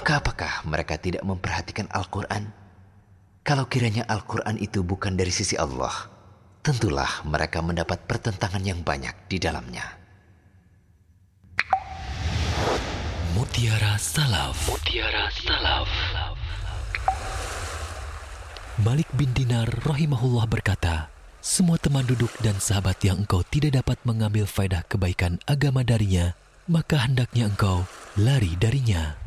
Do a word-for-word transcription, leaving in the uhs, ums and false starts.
Maka apakah mereka tidak memperhatikan Al-Quran? Kalau kiranya Al-Quran itu bukan dari sisi Allah, tentulah mereka mendapat pertentangan yang banyak di dalamnya. Mutiara Salaf. Mutiara Salaf. Malik bin Dinar rahimahullah berkata, semua teman duduk dan sahabat yang engkau tidak dapat mengambil faedah kebaikan agama darinya, maka hendaknya engkau lari darinya.